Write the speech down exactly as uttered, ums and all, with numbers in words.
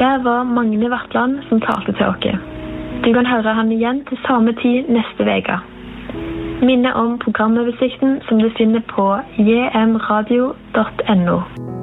Det var Magne Vatland som talte til dere. Du kan høre han igjen til samme tid neste veka. Minne om programoversikten som du finner på j m radio punktum n o.